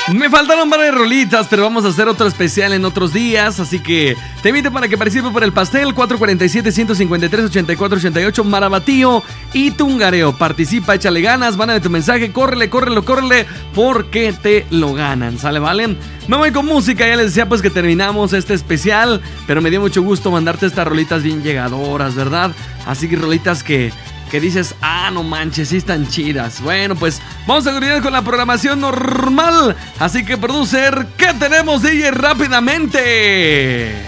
Me faltaron varias rolitas, pero vamos a hacer otro especial en otros días. Así que te invito para que participe por el pastel 447-153-8488 Marabatío y Tungareo. Participa, échale ganas, mándame tu mensaje, córrele, porque te lo ganan, ¿sale, vale? Me voy con música, ya les decía pues que terminamos este especial, pero me dio mucho gusto mandarte estas rolitas bien llegadoras, ¿verdad? Así que rolitas que dices, no manches, sí están chidas. Bueno, pues vamos a continuar con la programación normal. Así que, producer, ¿qué tenemos, DJ, rápidamente?